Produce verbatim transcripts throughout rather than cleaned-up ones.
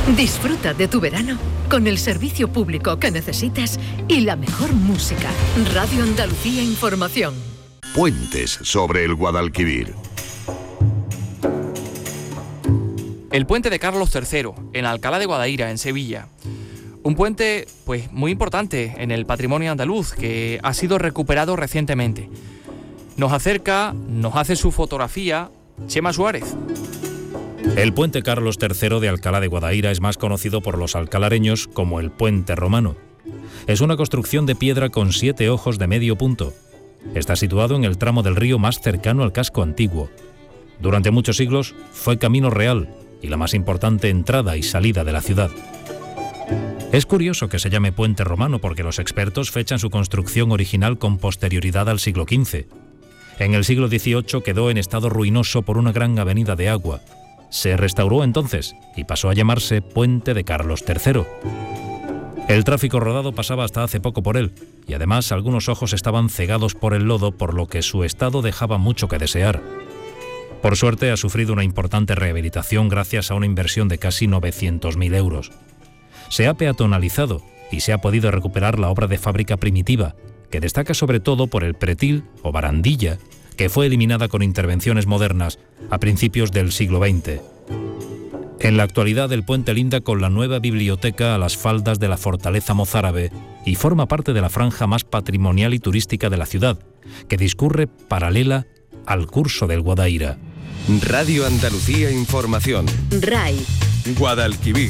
Disfruta de tu verano con el servicio público que necesitas y la mejor música. Radio Andalucía Información. Puentes sobre el Guadalquivir. El puente de Carlos tercero, en Alcalá de Guadaira, en Sevilla. Un puente, pues, muy importante en el patrimonio andaluz, que ha sido recuperado recientemente. Nos acerca, nos hace su fotografía, Chema Suárez. El puente Carlos tercero de Alcalá de Guadaira es más conocido por los alcalareños como el puente romano. Es una construcción de piedra con siete ojos de medio punto. Está situado en el tramo del río más cercano al casco antiguo. Durante muchos siglos fue camino real y la más importante entrada y salida de la ciudad. Es curioso que se llame puente romano porque los expertos fechan su construcción original con posterioridad al siglo quince. En el siglo dieciocho quedó en estado ruinoso por una gran avenida de agua. Se restauró entonces y pasó a llamarse Puente de Carlos tercero. El tráfico rodado pasaba hasta hace poco por él y además algunos ojos estaban cegados por el lodo, por lo que su estado dejaba mucho que desear. Por suerte ha sufrido una importante rehabilitación gracias a una inversión de casi novecientos mil euros. Se ha peatonalizado y se ha podido recuperar la obra de fábrica primitiva, que destaca sobre todo por el pretil o barandilla, que fue eliminada con intervenciones modernas a principios del siglo veinte. En la actualidad el puente linda con la nueva biblioteca a las faldas de la fortaleza mozárabe y forma parte de la franja más patrimonial y turística de la ciudad, que discurre paralela al curso del Guadaira. Radio Andalucía Información. R A I. Guadalquivir.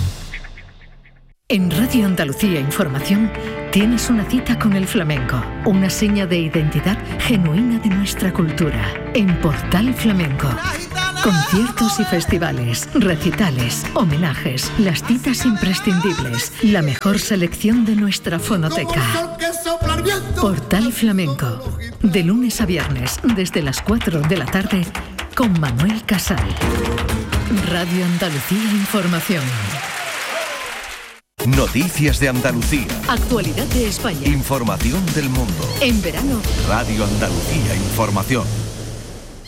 En Radio Andalucía Información tienes una cita con el flamenco, una seña de identidad genuina de nuestra cultura. En Portal Flamenco, conciertos y festivales, recitales, homenajes, las citas imprescindibles, la mejor selección de nuestra fonoteca. Portal Flamenco, de lunes a viernes desde las cuatro de la tarde con Manuel Casal. Radio Andalucía Información. Noticias de Andalucía. Actualidad de España. Información del mundo. En verano, Radio Andalucía Información.